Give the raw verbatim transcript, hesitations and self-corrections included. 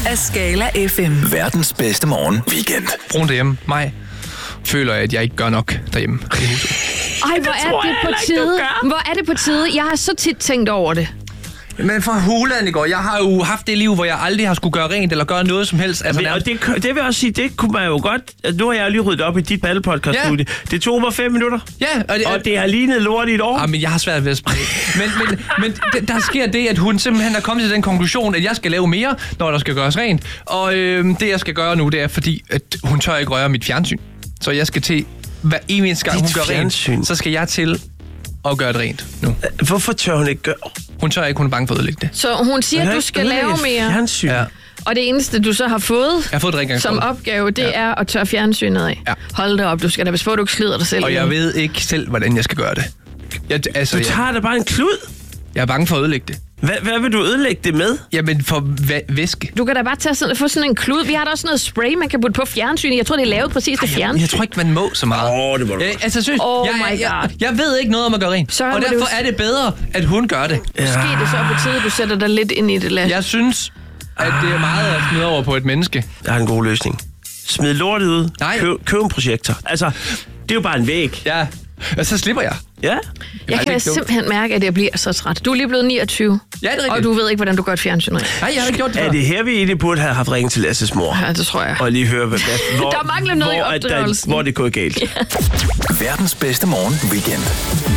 af Skala F M. Verdens bedste morgen weekend. Brun derhjemme, mig, føler jeg, at jeg ikke gør nok derhjemme. Ej, hvor er det på tide. Hvor er det på tide? Jeg har så tit tænkt over det. Men for hulen i går, jeg har jo haft det liv, hvor jeg aldrig har skulle gøre rent eller gøre noget som helst. Altså, men, og det, det vil jeg også sige, det kunne man jo godt... Altså, nu har jeg jo lige ryddet op i dit paddelpodcast-studie. Ja. Det tog mig fem minutter. Ja, og det, og det har lignet lort i et år. Ja, men jeg har svært ved at sprede. Men, men, men der sker det, at hun simpelthen er kommet til den konklusion, at jeg skal lave mere, når der skal gøres rent. Og øh, det, jeg skal gøre nu, det er, fordi at hun tør ikke røre mit fjernsyn. Så jeg skal til... Hver eneste gang, hun gør fjernsyn. rent, så skal jeg til at gøre det rent nu. Hvorfor tør hun ikke gøre? Hun tør ikke, hun er bange for at ødelægge det. Så hun siger, at du skal lave mere. Fjernsyn. Ja. Og det eneste, du så har fået, jeg har fået et som opgave, det ja. er at tørre fjernsynet af. Ja. Hold det op, du skal da passe på, at du ikke slider dig selv. Og jeg ved ikke selv, hvordan jeg skal gøre det. Jeg, altså, du tager jeg, da bare en klud. Jeg er bange for at ødelægge det. Hvad, hvad vil du ødelægge det med? Jamen, for væ- væske. Du kan da bare tage sådan, få sådan en klud. Vi har da også noget spray, man kan putte på fjernsynet. Jeg tror, det er lavet præcis til fjernsyn. Jeg tror ikke, man må så meget. Åh, oh, det må du. Jeg, altså, synes, oh jeg, my God. Jeg, jeg ved ikke noget om at gøre rent. Så og derfor det er det bedre, at hun gør det. Ja. Måske det så på tide, du sætter dig lidt ind i det. Lad. Jeg synes, at det er meget at smide over på et menneske. Jeg har en god løsning. Smid lortet ud. Nej. Køb, køb en projektor. Altså, det er jo bare en væg. Ja, og så slipper jeg. Ja. Jeg kan simpelthen mærke, at jeg bliver så træt. Du er lige blevet niogtyve. Ja, det er rigtigt. Og du ved ikke, hvordan du gør et fjernsyn. Nej, jeg har ikke gjort det før. Er det her, vi egentlig burde have haft ringet til Lasses mor? Ja, det tror jeg. Og lige høre, hvad, hvor, der mangler noget hvor, i opdragelsen. Der, hvor det går galt. Ja. Verdens bedste morgen weekend.